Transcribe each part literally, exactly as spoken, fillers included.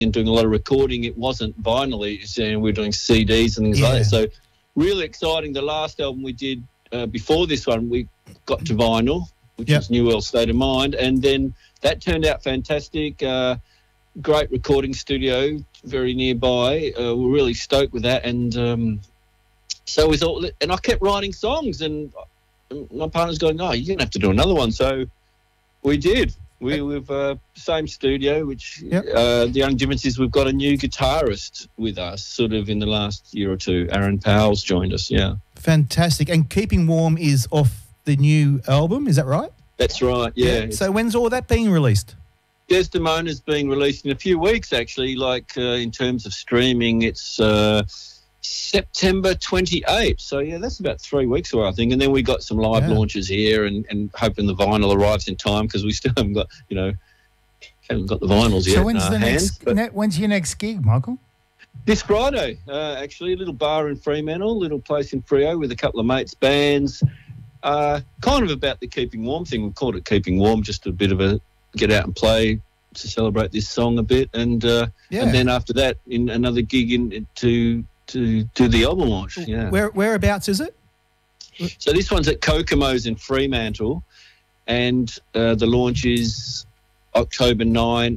and doing a lot of recording. It wasn't vinyl. It's, you know, we were doing C Ds and things Yeah. like that. So really exciting. The last album we did uh, before this one, we got to vinyl, which Yep. was New World State of Mind, and then that turned out fantastic. Uh, great recording studio very nearby. Uh, we're really stoked with that, and um, so we thought, and I kept writing songs, and my partner's going, "Oh, you're gonna have to do another one." So we did. We with uh, same studio, which Yep. uh, the only difference is we've got a new guitarist with us, sort of in the last year or two. Aaron Powell's joined us. Yeah, Fantastic. And Keeping Warm is off the new album, is that right? that's right. Yeah. So when's all that being released? Desdemona's being released in a few weeks, actually. Like uh, in terms of streaming, it's uh, September twenty-eighth. So yeah, that's about three weeks away, I think. And then we got some live Yeah. launches here, and, and hoping the vinyl arrives in time because we still haven't got, you know, haven't got the vinyls yet. So when's in our the hands, next? but Ne- when's your next gig, Michael? this Friday, uh, actually, a little bar in Fremantle, little place in Freo with a couple of mates' bands. Uh, kind of about the Keeping Warm thing. We called it Keeping Warm, just a bit of a get out and play to celebrate this song a bit, and uh, Yeah. and then after that, in another gig in to to do the album launch. Yeah. Where Whereabouts is it? So this one's at Kokomo's in Fremantle, and uh, the launch is October ninth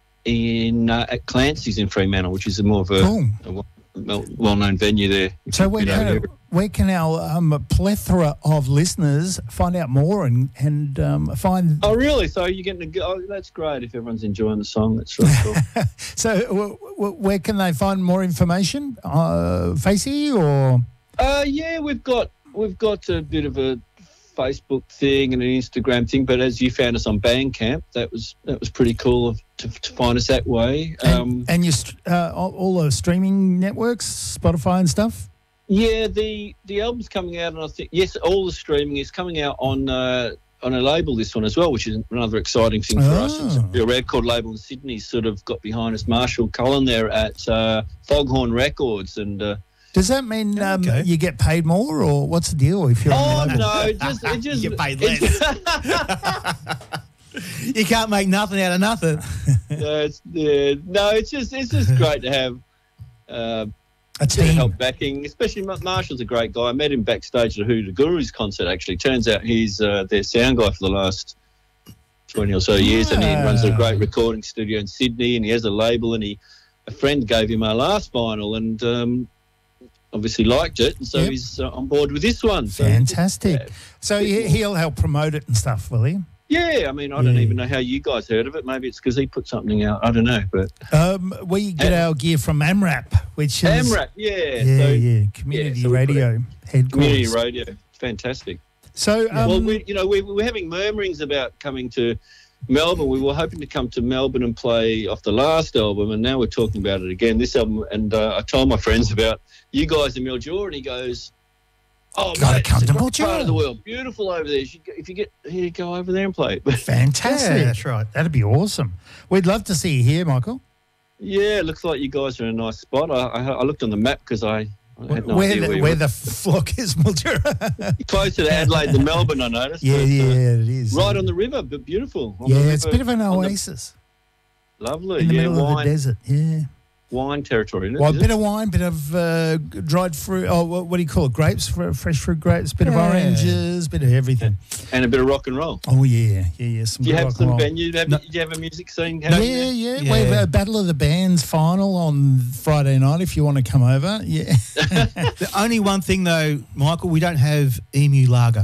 in uh, at Clancy's in Fremantle, which is a more of a, Cool. a well, well-known venue there. So where You know, can, where can our um, plethora of listeners find out more and and um, find? Oh, really? So you're getting a go? Oh, that's great if everyone's enjoying the song. That's really cool. So w- w- where can they find more information? Uh, Facey or uh, yeah, we've got we've got a bit of a Facebook thing and an Instagram thing, but as you found us on Bandcamp, that was that was pretty cool of, to, to find us that way. and, Um, and your st- uh, all, all the streaming networks, Spotify and stuff. yeah, the the album's coming out, and I think yes, all the streaming is coming out on uh, on a label. This one as well, which is another exciting thing for us. It's Oh. a record label in Sydney, sort of got behind us. Marshall Cullen there at uh, Foghorn Records, and. Uh, Does that mean um, Okay. you get paid more, or what's the deal if you're? Oh on the label? no! It just, it just You get paid it- You can't make nothing out of nothing. no, it's, yeah, no, it's just it's just great to have uh, A bit of team. help backing. Especially Ma- Marshall's a great guy. I met him backstage at a Hoodoo Gurus concert. Actually, turns out he's uh, their sound guy for the last twenty or so years, and he runs a great recording studio in Sydney. And he has a label. And he a friend gave him our last vinyl, and um, obviously liked it, and so Yep. he's uh, on board with this one. So, Fantastic. yeah. So he, he'll help promote it and stuff, will he? Yeah, I mean, I don't Yeah. even know how you guys heard of it. Maybe it's because he put something out. I don't know, but Um, we get Am- our gear from AMRAP, which is AMRAP, yeah, yeah, so yeah, community yeah, so we put radio headquarters. community radio, fantastic. So, um, well, we, you know, we, we're having murmurings about coming to Melbourne. We were hoping to come to Melbourne and play off the last album, and now we're talking about it again. This album, and uh, I told my friends about you guys in Mildura, and he goes, "Oh, Gotta mate, come it's to a great Mildura. part of the world, beautiful over there. You should go- if you get here, go over there and play it." fantastic. Yeah, that's right. That'd be awesome. We'd love to see you here, Michael. Yeah, it looks like you guys are in a nice spot. I, I, I looked on the map because I, I had no where idea the, where you where were. the flock is, Mildura. Closer to Adelaide than Melbourne, I noticed. yeah, but, uh, yeah, it is. Right on the river, but beautiful. On yeah, the it's a river, bit of an on the- oasis Lovely, in the yeah, middle of wine, the desert. Yeah. wine territory. Isn't it? Well, a Is bit it? of wine, bit of uh, dried fruit. Oh, what, what do you call it? Grapes, fr- fresh fruit grapes. Bit of Yeah. oranges, bit of everything. And a bit of rock and roll. Oh yeah, yeah, yeah. Some Do you good have rock and some roll. venue? Have, No. Do you have a music scene? Yeah, happening yeah, there? yeah. Yeah. We have a Battle of the Bands final on Friday night if you want to come over. Yeah. The only one thing, though, Michael, we don't have Emu Lager.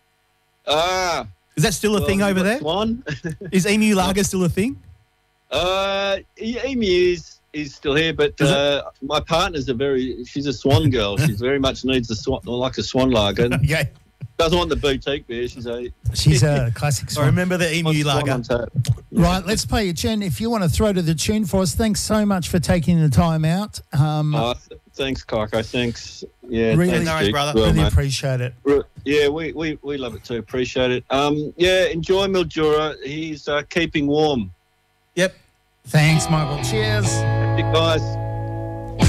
Ah, Is that still a well, thing we've over got there? Swan. Is Emu Lager still a thing? uh, Amy is is still here, but Is it? uh, my partner's a very. She's a Swan girl. She's very much needs a Swan, like a Swan lager. Okay. Doesn't want the boutique beer. She's a She's a classic I song. remember the Emu Swan Lager. on tap. Right, let's play a tune. If you want to throw to the tune for us, thanks so much for taking the time out. Um, Oh, th- thanks, Coco. Thanks. Yeah, Really- thanks, No worries, Jake, brother. as well, really mate. appreciate it. Re- Yeah, we, we, we love it too. Appreciate it. Um, yeah, enjoy Mildura. He's uh, keeping warm. Yep. Thanks, Michael. Cheers. Big guys.